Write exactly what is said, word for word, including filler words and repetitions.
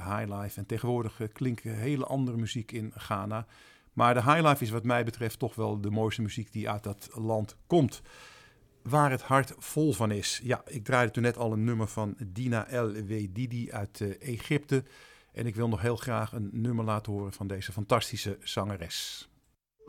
highlife. En tegenwoordig uh, klinkt hele andere muziek in Ghana. Maar de highlife is wat mij betreft toch wel de mooiste muziek die uit dat land komt. Waar het hart vol van is. Ja, ik draaide toen net al een nummer van Dina El Wedidi uit uh, Egypte. En ik wil nog heel graag een nummer laten horen van deze fantastische zangeres.